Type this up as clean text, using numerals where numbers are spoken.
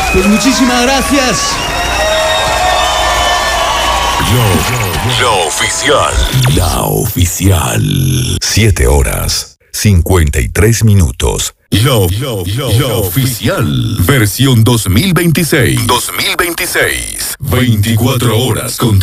Pues muchísimas gracias. La oficial. La oficial. 7 horas, 53 minutos. La oficial. Versión 2026. 24 horas con